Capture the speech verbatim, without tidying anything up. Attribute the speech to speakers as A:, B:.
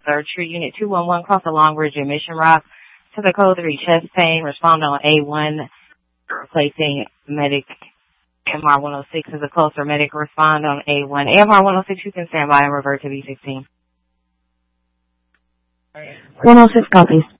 A: Search. Unit two one one, cross the Long Ridge in Mission Rock to the code three chest pain. Respond on A one, replacing medic M R one oh six as a closer medic. Respond on A one. M R one oh six, you can stand by and revert to B sixteen.
B: one oh six copies.